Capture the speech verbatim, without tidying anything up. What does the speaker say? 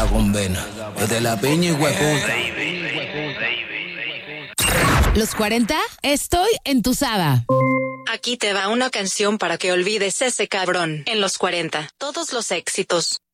con vena. Desde la piña y hueputa. Los cuarenta, estoy entusada. Aquí te va una canción para que olvides ese cabrón. En los cuarenta, todos los éxitos.